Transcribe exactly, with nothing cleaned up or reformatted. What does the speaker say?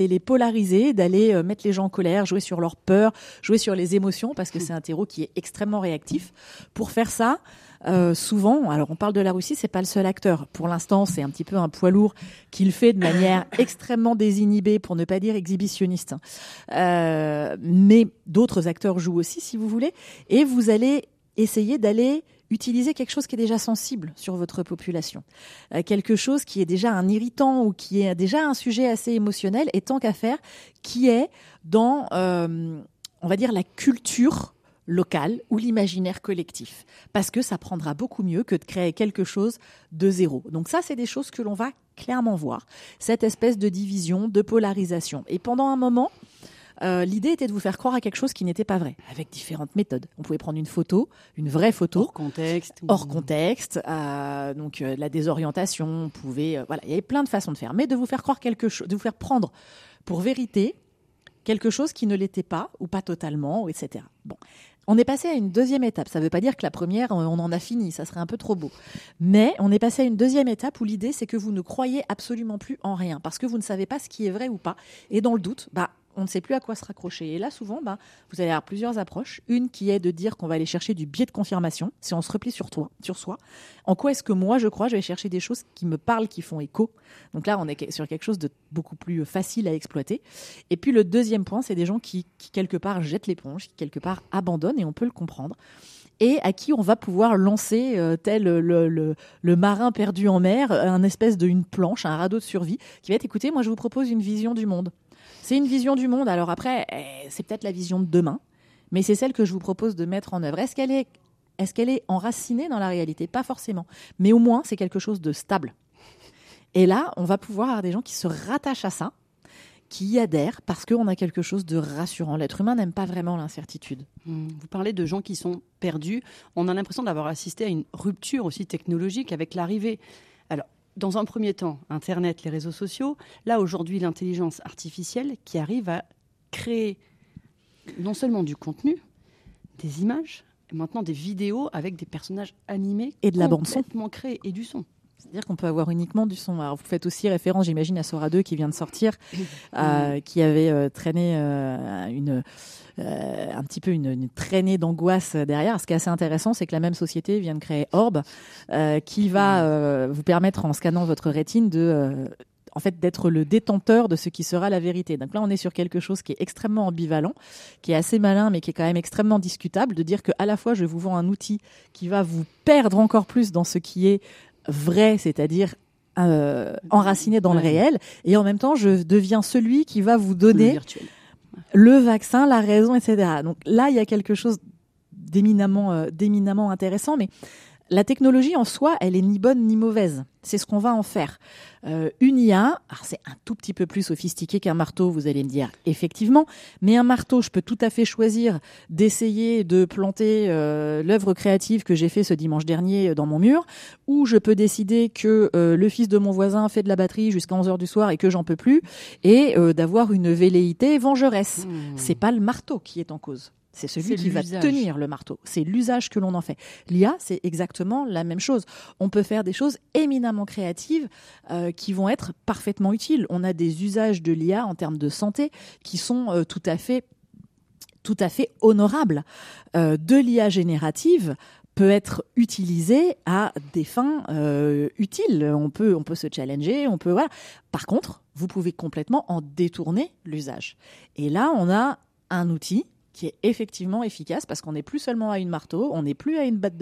et les polariser, d'aller euh, mettre les gens en colère, jouer sur leur peur, jouer sur les émotions, parce que c'est un terreau qui est extrêmement réactif. Pour faire ça, euh, souvent, alors on parle de la Russie, c'est pas le seul acteur. Pour l'instant, c'est un petit peu un poids lourd qui le fait de manière extrêmement désinhibée, pour ne pas dire exhibitionniste. Euh, mais d'autres acteurs jouent aussi, si vous voulez, et vous allez essayer d'aller utiliser quelque chose qui est déjà sensible sur votre population, euh, quelque chose qui est déjà un irritant ou qui est déjà un sujet assez émotionnel, et tant qu'à faire, qui est dans, euh, on va dire, la culture locale ou l'imaginaire collectif, parce que ça prendra beaucoup mieux que de créer quelque chose de zéro. Donc ça, c'est des choses que l'on va clairement voir, cette espèce de division, de polarisation. Et pendant un moment, Euh, l'idée était de vous faire croire à quelque chose qui n'était pas vrai, avec différentes méthodes. On pouvait prendre une photo, une vraie photo, hors contexte, hors contexte, euh, donc euh, la désorientation. On pouvait, euh, voilà, il y avait plein de façons de faire, mais de vous faire croire quelque chose, de vous faire prendre pour vérité quelque chose qui ne l'était pas ou pas totalement, et cetera. Bon. On est passé à une deuxième étape. Ça ne veut pas dire que la première, on en a fini, ça serait un peu trop beau. Mais on est passé à une deuxième étape où l'idée, c'est que vous ne croyez absolument plus en rien, parce que vous ne savez pas ce qui est vrai ou pas. Et dans le doute, bah, on ne sait plus à quoi se raccrocher. Et là, souvent, bah, vous allez avoir plusieurs approches. Une qui est de dire qu'on va aller chercher du biais de confirmation, si on se replie sur, toi, sur soi. En quoi est-ce que moi, je crois, je vais chercher des choses qui me parlent, qui font écho. Donc là, on est sur quelque chose de beaucoup plus facile à exploiter. Et puis le deuxième point, c'est des gens qui, qui quelque part, jettent l'éponge, qui quelque part abandonnent, et on peut le comprendre. Et à qui on va pouvoir lancer, euh, tel le, le, le marin perdu en mer, un espèce de une planche, un radeau de survie, qui va être, écoutez, moi je vous propose une vision du monde. C'est une vision du monde. Alors après, c'est peut-être la vision de demain, mais c'est celle que je vous propose de mettre en œuvre. Est-ce qu'elle est, est-ce qu'elle est enracinée dans la réalité ? Pas forcément. Mais au moins, c'est quelque chose de stable. Et là, on va pouvoir avoir des gens qui se rattachent à ça, qui y adhèrent parce qu'on a quelque chose de rassurant. L'être humain n'aime pas vraiment l'incertitude. Vous parlez de gens qui sont perdus. On a l'impression d'avoir assisté à une rupture aussi technologique avec l'arrivée. Alors, dans un premier temps, Internet, les réseaux sociaux. Là, aujourd'hui, l'intelligence artificielle qui arrive à créer non seulement du contenu, des images, et maintenant des vidéos avec des personnages animés et de la bande son, complètement créés, et du son. C'est-à-dire qu'on peut avoir uniquement du son. Alors, vous faites aussi référence, j'imagine, à Sora deux qui vient de sortir, euh, qui avait euh, traîné euh, une, euh, un petit peu une, une traînée d'angoisse derrière. Ce qui est assez intéressant, c'est que la même société vient de créer Orb, euh, qui va euh, vous permettre, en scannant votre rétine, de... Euh, en fait, d'être le détenteur de ce qui sera la vérité. Donc là, on est sur quelque chose qui est extrêmement ambivalent, qui est assez malin, mais qui est quand même extrêmement discutable, de dire qu'à la fois, je vous vends un outil qui va vous perdre encore plus dans ce qui est vrai, c'est-à-dire euh, enraciné dans le réel, et en même temps, je deviens celui qui va vous donner le, le vaccin, la raison, et cetera. Donc là, il y a quelque chose d'éminemment, euh, d'éminemment intéressant, mais la technologie en soi, elle est ni bonne ni mauvaise. C'est ce qu'on va en faire. Euh, une I A, alors c'est un tout petit peu plus sophistiqué qu'un marteau, vous allez me dire, effectivement. Mais un marteau, je peux tout à fait choisir d'essayer de planter euh, l'œuvre créative que j'ai fait ce dimanche dernier dans mon mur, ou je peux décider que euh, le fils de mon voisin fait de la batterie jusqu'à onze heures du soir et que j'en peux plus, et euh, d'avoir une velléité vengeresse. Mmh. C'est pas le marteau qui est en cause. C'est celui c'est qui l'usage. Va tenir le marteau. C'est l'usage que l'on en fait. L'I A, c'est exactement la même chose. On peut faire des choses éminemment créatives euh, qui vont être parfaitement utiles. On a des usages de l'I A en termes de santé qui sont euh, tout à fait, tout à fait honorables. Euh, de l'I A générative peut être utilisée à des fins euh, utiles. On peut, on peut se challenger, on peut voilà. Par contre, vous pouvez complètement en détourner l'usage. Et là, on a un outil qui est effectivement efficace parce qu'on n'est plus seulement à une marteau, on n'est plus à une batte de